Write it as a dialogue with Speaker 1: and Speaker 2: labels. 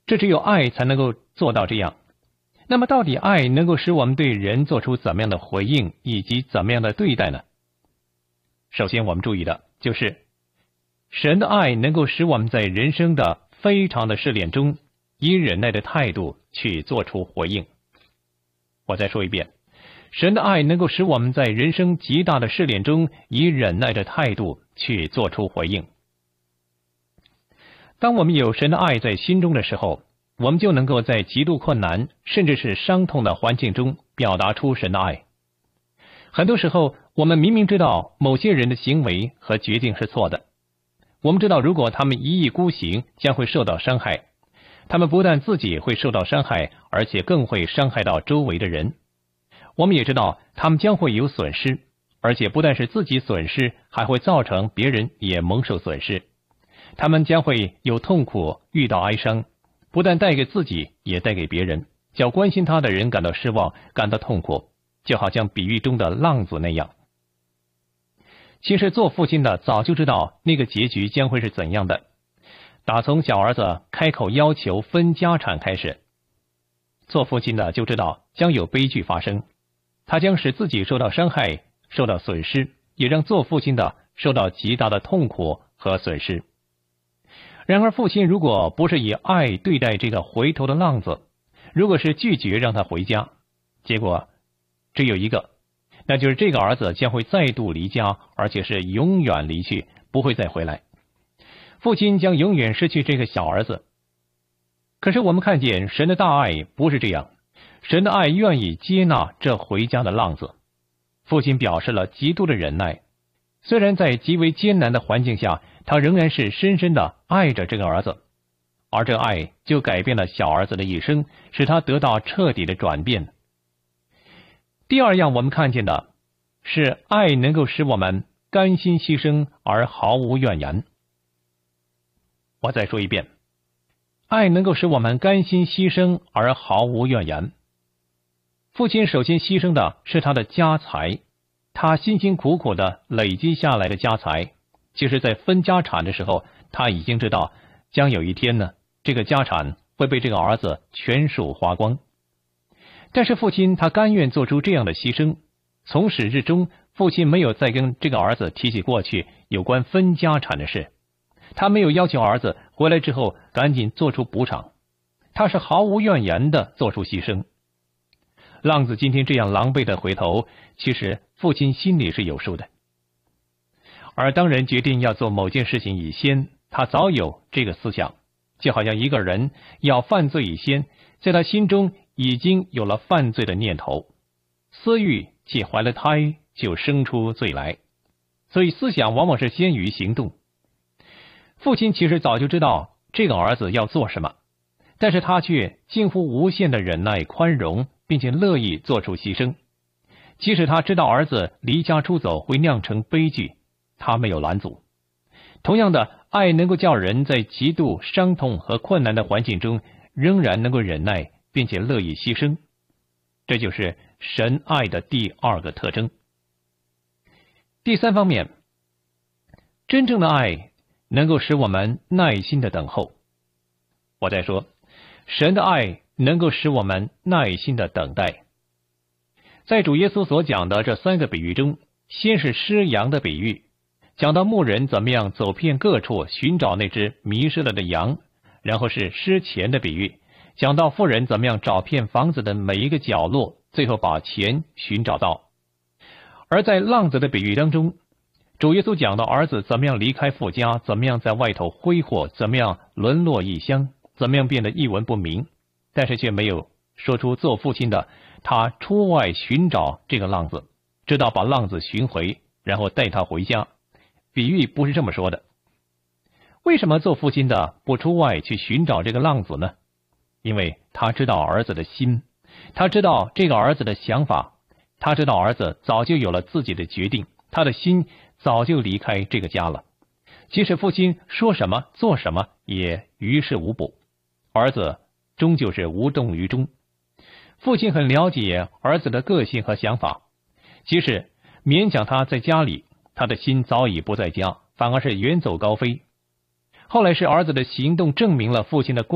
Speaker 1: 这只有爱才能够做到这样。那么到底爱能够使我们对人做出怎么样的回应，以及怎么样的对待呢？首先我们注意的就是神的爱能够使我们在人生的非常的试炼中，以忍耐的态度去做出回应。我再说一遍，神的爱能够使我们在人生极大的试炼中，以忍耐的态度去做出回应。当我们有神的爱在心中的时候，我们就能够在极度困难甚至是伤痛的环境中表达出神的爱。很多时候我们明明知道某些人的行为和决定是错的，我们知道如果他们一意孤行将会受到伤害，他们不但自己会受到伤害，而且更会伤害到周围的人。我们也知道他们将会有损失，而且不但是自己损失，还会造成别人也蒙受损失。他们将会有痛苦，遇到哀伤，不但带给自己，也带给别人，叫关心他的人感到失望，感到痛苦，就好像比喻中的浪子那样。其实做父亲的早就知道那个结局将会是怎样的，打从小儿子开口要求分家产开始，做父亲的就知道将有悲剧发生，他将使自己受到伤害，受到损失，也让做父亲的受到极大的痛苦和损失。然而父亲如果不是以爱对待这个回头的浪子，如果是拒绝让他回家，结果只有一个，那就是这个儿子将会再度离家，而且是永远离去，不会再回来。父亲将永远失去这个小儿子。可是我们看见神的大爱不是这样，神的爱愿意接纳这回家的浪子。父亲表示了极度的忍耐，虽然在极为艰难的环境下，他仍然是深深的爱着这个儿子，而这爱就改变了小儿子的一生，使他得到彻底的转变。第二样我们看见的是爱能够使我们甘心牺牲而毫无怨言。我再说一遍，爱能够使我们甘心牺牲而毫无怨言。父亲首先牺牲的是他的家财，他辛辛苦苦的累积下来的家财，其实在分家产的时候，他已经知道将有一天呢，这个家产会被这个儿子全数花光。但是父亲他甘愿做出这样的牺牲，从始至终，父亲没有再跟这个儿子提起过去有关分家产的事，他没有要求儿子回来之后赶紧做出补偿，他是毫无怨言的做出牺牲。浪子今天这样狼狈的回头，其实父亲心里是有数的。而当人决定要做某件事情以先，他早有这个思想，就好像一个人要犯罪以先，在他心中已经有了犯罪的念头，私欲既怀了胎，就生出罪来，所以思想往往是先于行动。父亲其实早就知道这个儿子要做什么，但是他却近乎无限的忍耐宽容，并且乐意做出牺牲。即使他知道儿子离家出走会酿成悲剧，他没有拦阻。同样的，爱能够叫人在极度伤痛和困难的环境中仍然能够忍耐，并且乐意牺牲。这就是神爱的第二个特征。第三方面，真正的爱能够使我们耐心的等候。我再说，神的爱能够使我们耐心的等待。在主耶稣所讲的这三个比喻中，先是失羊的比喻，讲到牧人怎么样走遍各处寻找那只迷失了的羊，然后是失钱的比喻，讲到妇人怎么样找遍房子的每一个角落，最后把钱寻找到。而在浪子的比喻当中，主耶稣讲到儿子怎么样离开父家，怎么样在外头挥霍，怎么样沦落异乡，怎么样变得一文不名，但是却没有说出做父亲的他出外寻找这个浪子，直到把浪子寻回，然后带他回家。比喻不是这么说的。为什么做父亲的不出外去寻找这个浪子呢？因为他知道儿子的心，他知道这个儿子的想法，他知道儿子早就有了自己的决定，他的心早就离开这个家了。即使父亲说什么做什么也于事无补，儿子终究是无动于衷。父亲很了解儿子的个性和想法，即使勉强他在家里，他的心早已不在家，反而是远走高飞。后来是儿子的行动证明了父亲的